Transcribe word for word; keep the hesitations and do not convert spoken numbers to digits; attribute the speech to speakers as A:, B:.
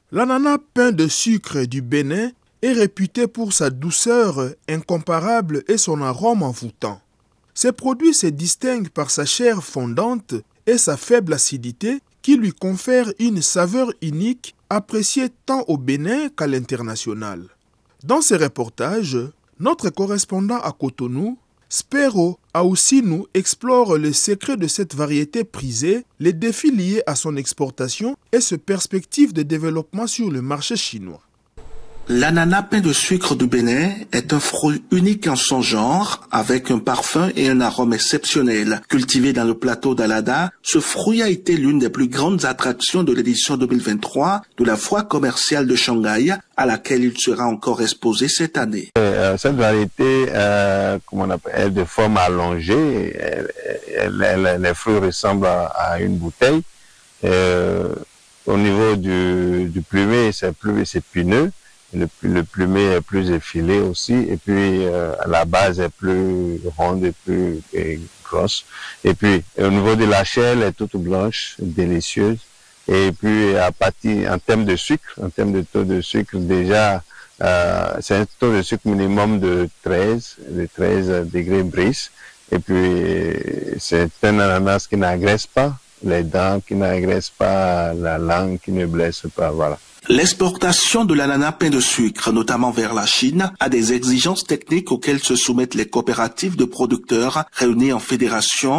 A: L'ananas pain de sucre du Bénin est réputé pour sa douceur incomparable et son arôme envoûtant. Ce produit se distingue par sa chair fondante et sa faible acidité qui lui confère une saveur unique appréciée tant au Bénin qu'à l'international. Dans ce reportage, notre correspondant à Cotonou, Spero Aoussinou, explore les secrets de cette variété prisée, les défis liés à son exportation et ses perspectives de développement sur le marché chinois.
B: L'ananas pain de sucre du Bénin est un fruit unique en son genre, avec un parfum et un arôme exceptionnels. Cultivé dans le plateau d'Alada, ce fruit a été l'une des plus grandes attractions de l'édition deux mille vingt-trois de la foire commerciale de Shanghai, à laquelle il sera encore exposé cette année.
C: Euh, cette variété, euh, comment on appelle, elle de forme allongée, elle, elle, elle, les fruits ressemblent à, à une bouteille. Euh, au niveau du, du plumet, c'est plus épineux. Le, le plumet est plus effilé aussi, et puis euh, la base est plus ronde et plus et grosse. Et puis au niveau de la chair, elle est toute blanche, délicieuse. Et puis à partir, en termes de sucre, en termes de taux de sucre, déjà euh, c'est un taux de sucre minimum de treize, de treize degrés bris. Et puis c'est un ananas qui n'agresse pas les dents, qui n'agresse pas la langue, qui ne blesse pas, voilà.
B: L'exportation de l'ananas pain de sucre, notamment vers la Chine, a des exigences techniques auxquelles se soumettent les coopératives de producteurs réunies en fédération